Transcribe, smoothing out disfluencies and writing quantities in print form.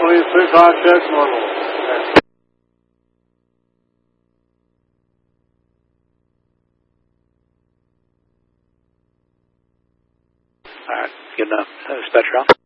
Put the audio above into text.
23 contact normal. Okay. All right, good enough. Spectrum.